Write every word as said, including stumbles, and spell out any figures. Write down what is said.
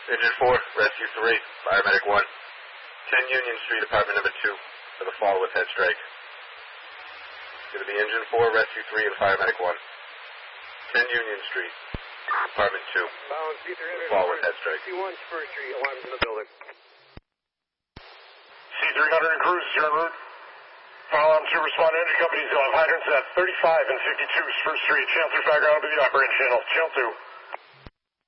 Engine four, Rescue three, Paramedic one. ten Union Street, Apartment number two, for the fall with head strike. Give it the Engine four, Rescue three, and Paramedic one. ten Union Street, Apartment two, fall with head strike. C one, Spur Street, alarms in the building. C three hundred and Cruise, you're en route. Fire alarm two, respond to engine companies. You'll have hydrants at thirty-five and fifty-two Spur Street. Channel two, background to the operating channel. Channel two.